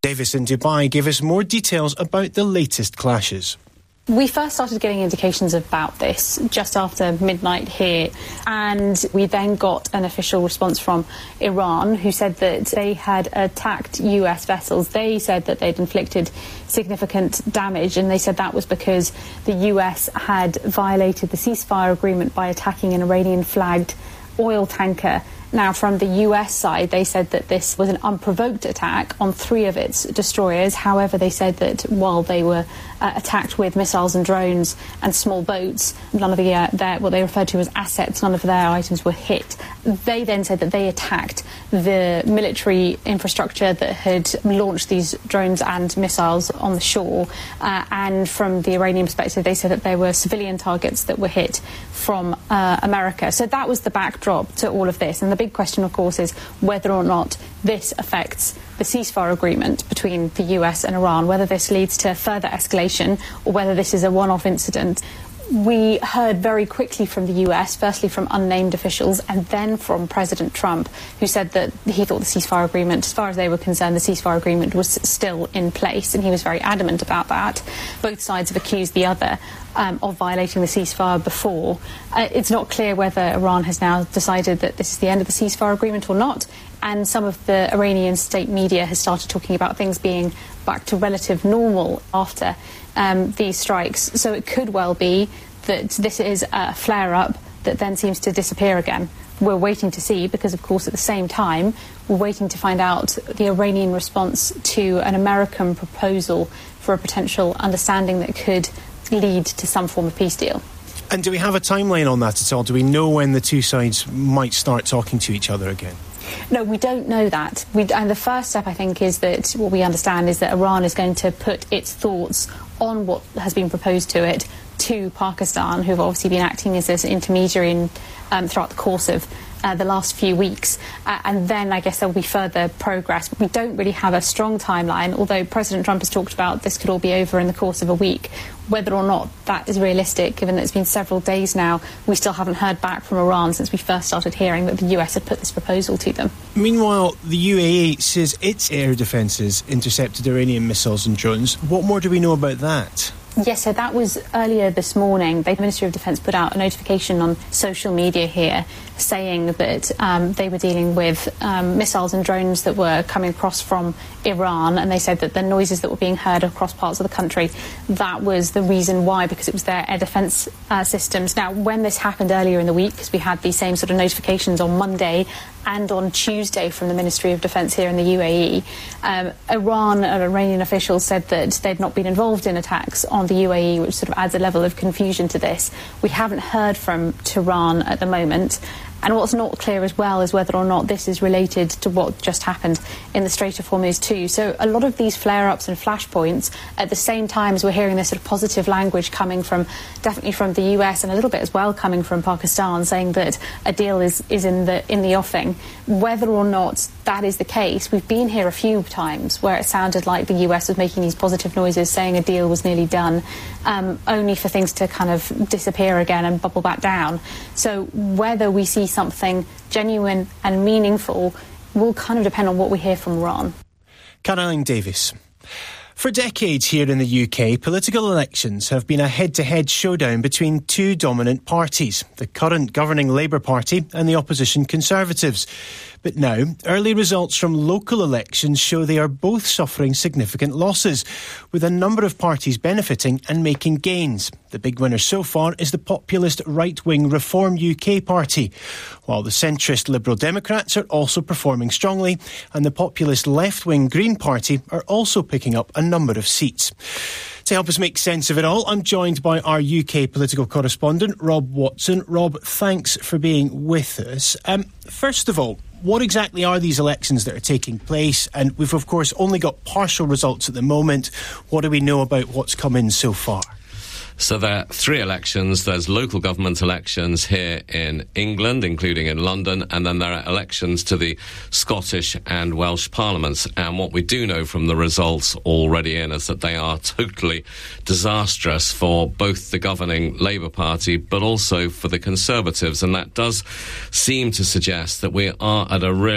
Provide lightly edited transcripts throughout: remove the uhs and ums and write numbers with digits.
Davis in Dubai gave us more details about the latest clashes. We first started getting indications about this just after midnight here, and we then got an official response from Iran, who said that they had attacked US vessels. They said that they'd inflicted significant damage, and they said that was because the US had violated the ceasefire agreement by attacking an Iranian-flagged oil tanker. Now, from the US side, they said that this was an unprovoked attack on 3 of its destroyers. However, they said that while they were attacked with missiles and drones and small boats, none of what they referred to as assets, none of their items were hit. They then said that they attacked the military infrastructure that had launched these drones and missiles on the shore. And from the Iranian perspective, they said that there were civilian targets that were hit from America. So that was the backdrop to all of this. And the big question, of course, is whether or not this affects the ceasefire agreement between the US and Iran, whether this leads to further escalation or whether this is a one-off incident. We heard very quickly from the US, firstly from unnamed officials and then from President Trump, who said that he thought the ceasefire agreement, as far as they were concerned, the ceasefire agreement was still in place, and he was very adamant about that. Both sides have accused the other of violating the ceasefire before. It's not clear whether Iran has now decided that this is the end of the ceasefire agreement or not, and some of the Iranian state media has started talking about things being back to relative normal after these strikes. So it could well be that this is a flare-up that then seems to disappear again. We're waiting to see, because, of course, at the same time, we're waiting to find out the Iranian response to an American proposal for a potential understanding that could lead to some form of peace deal. And do we have a timeline on that at all? Do we know when the two sides might start talking to each other again? No, we don't know that. And the first step, I think, is that what we understand is that Iran is going to put its thoughts on what has been proposed to it to Pakistan, who have obviously been acting as this intermediary throughout the course of the last few weeks. And then I guess there will be further progress. We don't really have a strong timeline, although President Trump has talked about this could all be over in the course of a week. Whether or not that is realistic, given that it's been several days now, we still haven't heard back from Iran since we first started hearing that the US had put this proposal to them. Meanwhile, the UAE says its air defences intercepted Iranian missiles and drones. What more do we know about that? Yes, so that was earlier this morning. The Ministry of Defence put out a notification on social media here saying that they were dealing with missiles and drones that were coming across from Iran, and they said that the noises that were being heard across parts of the country, that was the reason why, because it was their air defence systems. Now, when this happened earlier in the week, because we had these same sort of notifications on Monday and on Tuesday from the Ministry of Defence here in the UAE, Iranian officials said that they'd not been involved in attacks on the UAE, which sort of adds a level of confusion to this. We haven't heard from Tehran at the moment. And what's not clear as well is whether or not this is related to what just happened in the Strait of Hormuz too. So a lot of these flare-ups and flashpoints at the same time as we're hearing this sort of positive language coming from, definitely from the US and a little bit as well coming from Pakistan, saying that a deal is in the offing. Whether or not that is the case, we've been here a few times where it sounded like the US was making these positive noises saying a deal was nearly done, only for things to kind of disappear again and bubble back down. So whether we see something genuine and meaningful will kind of depend on what we hear from Iran. Caroline Davis. For decades here in the UK, political elections have been a head-to-head showdown between two dominant parties, the current governing Labour Party and the opposition Conservatives. But now, early results from local elections show they are both suffering significant losses, with a number of parties benefiting and making gains. The big winner so far is the populist right-wing Reform UK party, while the centrist Liberal Democrats are also performing strongly, and the populist left-wing Green Party are also picking up a number of seats. To help us make sense of it all, I'm joined by our UK political correspondent, Rob Watson. Rob, thanks for being with us. First of all, what exactly are these elections that are taking place? And we've, of course, only got partial results at the moment. What do we know about what's come in so far? So there are 3 elections. There's local government elections here in England, including in London, and then there are elections to the Scottish and Welsh parliaments. And what we do know from the results already in is that they are totally disastrous for both the governing Labour Party, but also for the Conservatives. And that does seem to suggest that we are at a really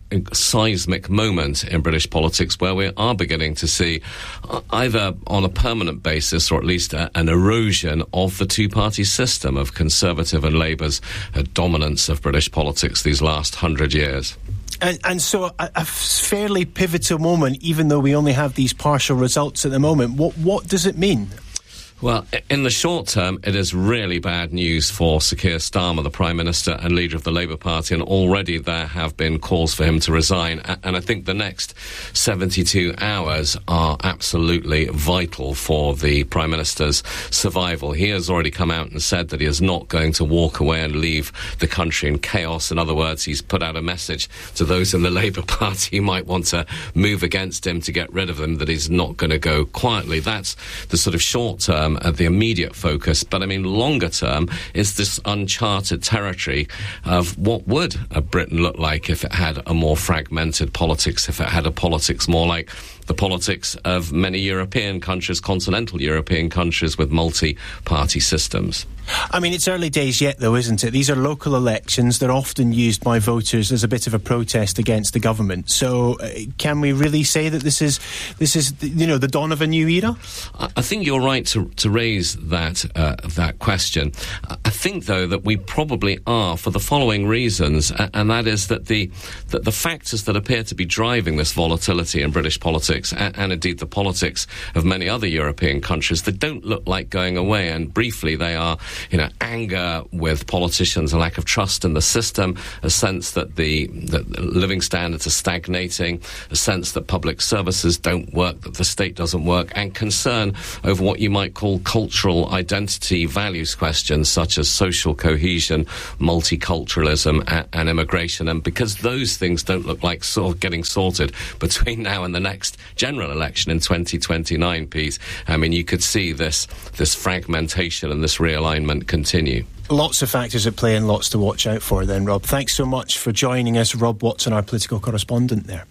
seismic moment in British politics where we are beginning to see either on a permanent basis or at least an erosion of the two-party system of Conservative and Labour's dominance of British politics these last 100 years. And so a fairly pivotal moment, even though we only have these partial results at the moment. What does it mean? Well, in the short term, it is really bad news for Sir Keir Starmer, the Prime Minister and leader of the Labour Party, and already there have been calls for him to resign. And I think the next 72 hours are absolutely vital for the Prime Minister's survival. He has already come out and said that he is not going to walk away and leave the country in chaos. In other words, he's put out a message to those in the Labour Party who might want to move against him to get rid of him, that he's not going to go quietly. That's the sort of short term, the immediate focus. But I mean, longer term is this uncharted territory of what would Britain look like if it had a more fragmented politics, if it had a politics more like the politics of many European countries, continental European countries with multi-party systems. I mean, it's early days yet, though, isn't it? These are local elections. They're often used by voters as a bit of a protest against the government. So can we really say that this is the dawn of a new era? I think you're right to raise that question. I think, though, that we probably are for the following reasons, and that is that the factors that appear to be driving this volatility in British politics and indeed the politics of many other European countries that don't look like going away. And briefly, they are anger with politicians, a lack of trust in the system, a sense that the living standards are stagnating, a sense that public services don't work, that the state doesn't work, and concern over what you might call cultural identity values questions such as social cohesion, multiculturalism and immigration. And because those things don't look like sort of getting sorted between now and the next general election in 2029, Pete, I mean, you could see this fragmentation and this realignment continue. Lots of factors at play and lots to watch out for then, Rob. Thanks so much for joining us, Rob Watson, our political correspondent there.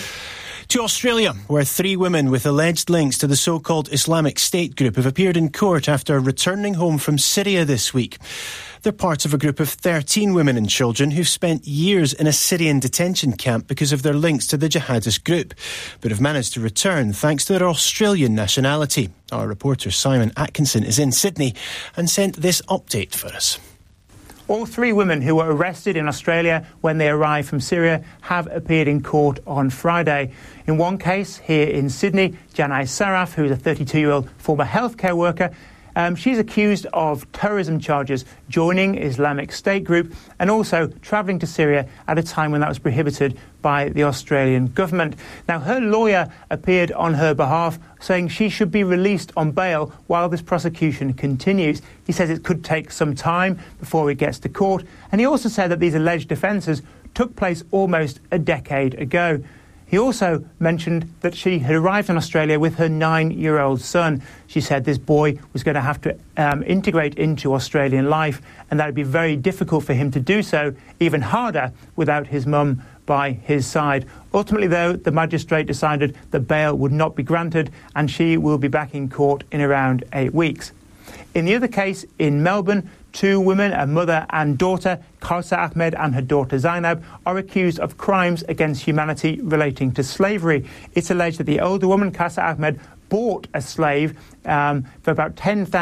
To Australia, where 3 women with alleged links to the so-called Islamic State group have appeared in court after returning home from Syria this week. They're part of a group of 13 women and children who've spent years in a Syrian detention camp because of their links to the jihadist group, but have managed to return thanks to their Australian nationality. Our reporter Simon Atkinson is in Sydney and sent this update for us. All 3 women who were arrested in Australia when they arrived from Syria have appeared in court on Friday. In one case, here in Sydney, Janai Saraf, who is a 32-year-old former healthcare worker, she's accused of terrorism charges, joining Islamic State group and also travelling to Syria at a time when that was prohibited by the Australian government. Now, her lawyer appeared on her behalf saying she should be released on bail while this prosecution continues. He says it could take some time before it gets to court, and he also said that these alleged offences took place almost a decade ago. He also mentioned that she had arrived in Australia with her 9-year-old son. She said this boy was going to have to integrate into Australian life, and that would be very difficult for him to do so, even harder without his mum by his side. Ultimately, though, the magistrate decided that bail would not be granted, and she will be back in court in around 8 weeks. In the other case in Melbourne, 2 women, a mother and daughter, Kausa Ahmed and her daughter Zainab, are accused of crimes against humanity relating to slavery. It's alleged that the older woman, Kausa Ahmed, bought a slave for about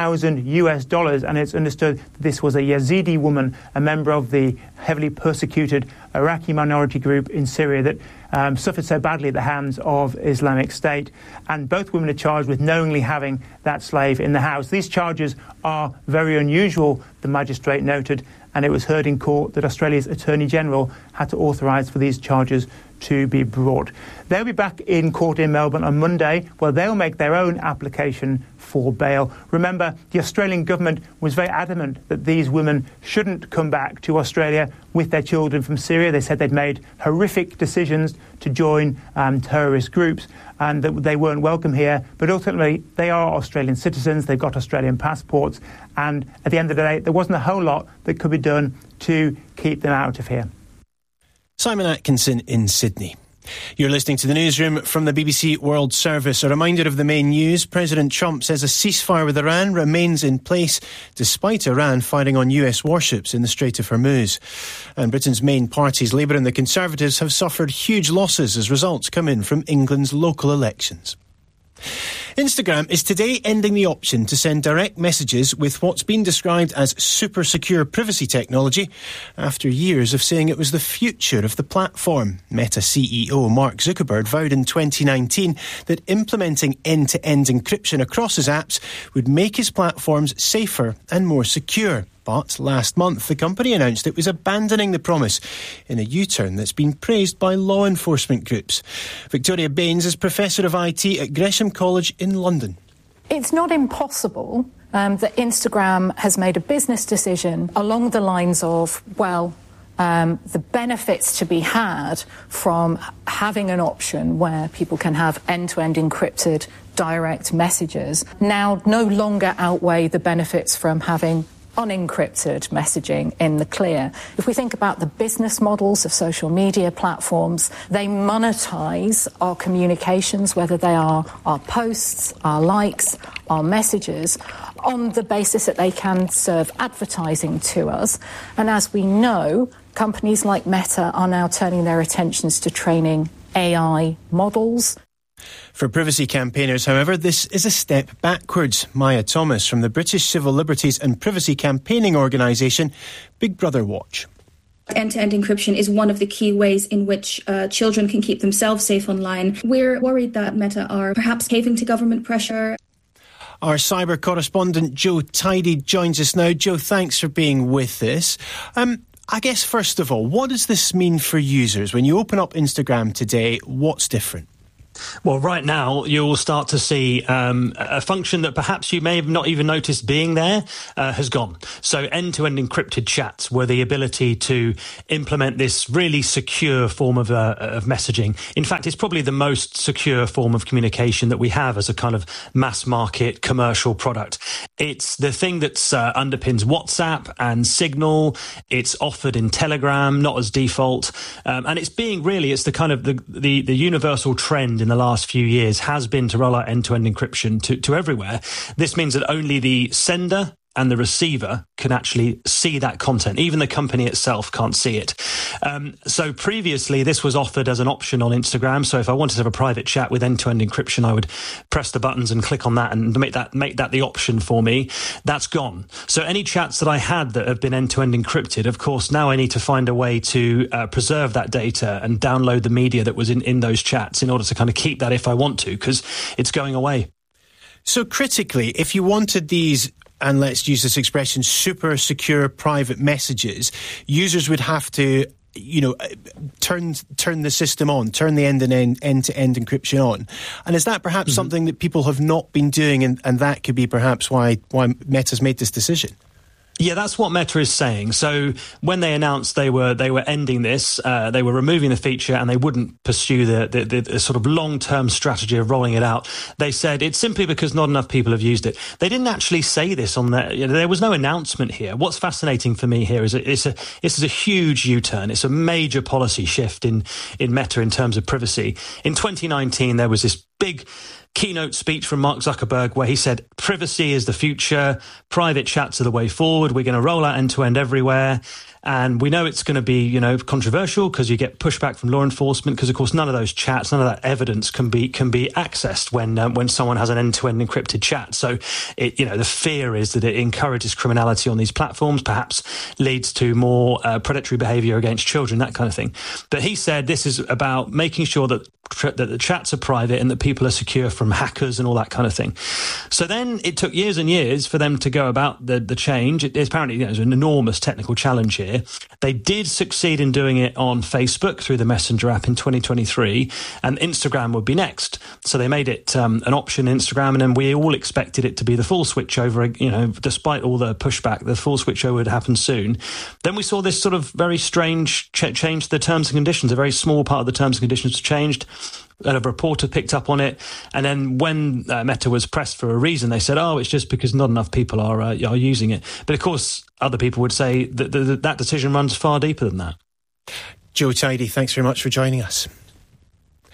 $10,000 and it's understood that this was a Yazidi woman, a member of the heavily persecuted Iraqi minority group in Syria that suffered so badly at the hands of Islamic State. And both women are charged with knowingly having that slave in the house. These charges are very unusual, the magistrate noted, and it was heard in court that Australia's Attorney General had to authorise for these charges to be brought. They'll be back in court in Melbourne on Monday, where they'll make their own application for bail. Remember, the Australian government was very adamant that these women shouldn't come back to Australia with their children from Syria. They said they'd made horrific decisions to join terrorist groups and that they weren't welcome here. But ultimately, they are Australian citizens. They've got Australian passports. And at the end of the day, there wasn't a whole lot that could be done to keep them out of here. Simon Atkinson in Sydney. You're listening to the newsroom from the BBC World Service. A reminder of the main news. President Trump says a ceasefire with Iran remains in place despite Iran firing on US warships in the Strait of Hormuz. And Britain's main parties, Labour and the Conservatives, have suffered huge losses as results come in from England's local elections. Instagram is today ending the option to send direct messages with what's been described as super secure privacy technology after years of saying it was the future of the platform. Meta CEO Mark Zuckerberg vowed in 2019 that implementing end-to-end encryption across his apps would make his platforms safer and more secure. But last month, the company announced it was abandoning the promise in a U-turn that's been praised by law enforcement groups. Victoria Baines is Professor of IT at Gresham College in London. It's not impossible that Instagram has made a business decision along the lines of, the benefits to be had from having an option where people can have end-to-end encrypted direct messages now no longer outweigh the benefits from having unencrypted messaging in the clear. If we think about the business models of social media platforms, they monetize our communications, whether they are our posts, our likes, our messages, on the basis that they can serve advertising to us. And as we know, companies like Meta are now turning their attentions to training AI models. For privacy campaigners, however, this is a step backwards. Maya Thomas from the British Civil Liberties and Privacy Campaigning organisation Big Brother Watch. End-to-end encryption is one of the key ways in which children can keep themselves safe online. We're worried that Meta are perhaps caving to government pressure. Our cyber correspondent Joe Tidy joins us now. Joe, thanks for being with us. I guess, first of all, what does this mean for users? When you open up Instagram today, what's different? Well, right now, you'll start to see a function that perhaps you may have not even noticed being there has gone. So end-to-end encrypted chats were the ability to implement this really secure form of messaging. In fact, it's probably the most secure form of communication that we have as a kind of mass market commercial product. It's the thing that underpins WhatsApp and Signal. It's offered in Telegram, not as default. And it's the kind of the universal trend in the last few years has been to roll out end-to-end encryption to everywhere. This means that only the sender and the receiver can actually see that content. Even the company itself can't see it. So previously, this was offered as an option on Instagram. So if I wanted to have a private chat with end-to-end encryption, I would press the buttons and click on that and make that the option for me. That's gone. So any chats that I had that have been end-to-end encrypted, of course, now I need to find a way to preserve that data and download the media that was in those chats in order to kind of keep that if I want to, because it's going away. So critically, if you wanted these, and let's use this expression, super secure private messages, users would have to, turn the system on, turn the end-to-end encryption on. And is that perhaps something that people have not been doing, and that could be perhaps why Meta's made this decision? Yeah, that's what Meta is saying. So when they announced they were ending this, they were removing the feature and they wouldn't pursue the sort of long-term strategy of rolling it out. They said it's simply because not enough people have used it. They didn't actually say this on there was no announcement here. What's fascinating for me here is this is a huge U-turn. It's a major policy shift in Meta in terms of privacy. In 2019, there was this big keynote speech from Mark Zuckerberg where he said privacy is the future, private chats are the way forward, we're going to roll out end-to-end everywhere. And we know it's going to be, controversial because you get pushback from law enforcement because, of course, none of those chats, none of that evidence can be accessed when someone has an end-to-end encrypted chat. So, the fear is that it encourages criminality on these platforms, perhaps leads to more predatory behavior against children, that kind of thing. But he said this is about making sure that the chats are private and that people are secure from hackers and all that kind of thing. So then it took years and years for them to go about the change. Apparently, there's an enormous technical challenge here. They did succeed in doing it on Facebook through the Messenger app in 2023, and Instagram would be next. So they made it an option in Instagram, and then we all expected it to be the full switchover, despite all the pushback, the full switchover would happen soon. Then we saw this sort of very strange change to the terms and conditions. A very small part of the terms and conditions changed. And a reporter picked up on it. And then when Meta was pressed for a reason, they said, it's just because not enough people are using it. But of course, other people would say that that decision runs far deeper than that. Joe Tidy, thanks very much for joining us.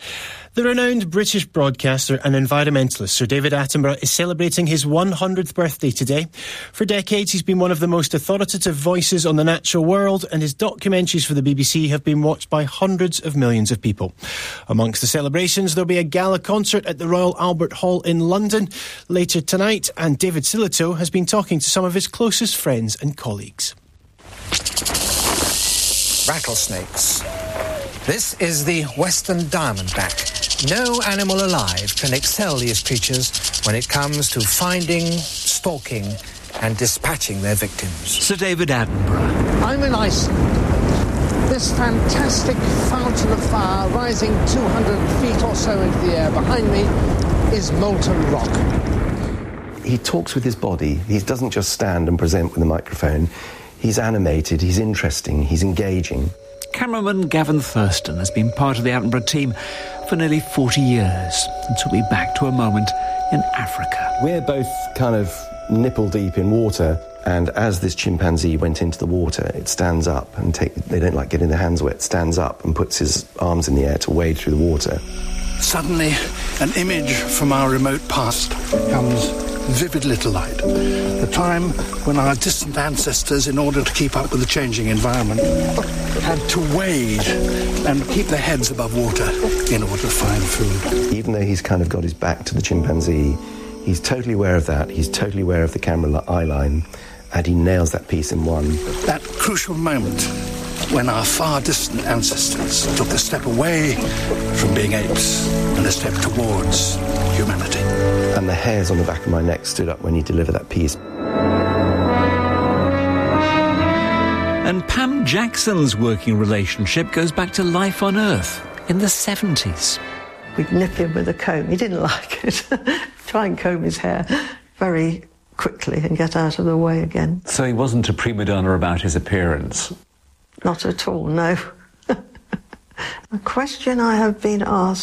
The renowned British broadcaster and environmentalist Sir David Attenborough is celebrating his 100th birthday today. For decades, he's been one of the most authoritative voices on the natural world, and his documentaries for the BBC have been watched by hundreds of millions of people. Amongst the celebrations, there'll be a gala concert at the Royal Albert Hall in London later tonight, and David Sillitoe has been talking to some of his closest friends and colleagues. Rattlesnakes. This is the western diamondback. No animal alive can excel these creatures when it comes to finding, stalking and dispatching their victims. Sir David Attenborough. I'm in Iceland. This fantastic fountain of fire rising 200 feet or so into the air behind me is molten rock. He talks with his body. He doesn't just stand and present with a microphone. He's animated, he's interesting, he's engaging. Cameraman Gavin Thurston has been part of the Attenborough team for nearly 40 years and took me back to a moment in Africa. We're both kind of nipple deep in water, and as this chimpanzee went into the water, it stands up and they don't like getting their hands wet, stands up and puts his arms in the air to wade through the water. Suddenly, an image from our remote past comes vividly to light. The time when our distant ancestors, in order to keep up with the changing environment, had to wade and keep their heads above water in order to find food. Even though he's kind of got his back to the chimpanzee, he's totally aware of that, he's totally aware of the camera eye line, and he nails that piece in one. That crucial moment when our far distant ancestors took a step away from being apes and a step towards humanity. And the hairs on the back of my neck stood up when he delivered that piece. And Pam Jackson's working relationship goes back to life on Earth in the 70s. We'd nip him with a comb. He didn't like it. Try and comb his hair very quickly and get out of the way again. So he wasn't a prima donna about his appearance? Not at all, no. A question I have been asked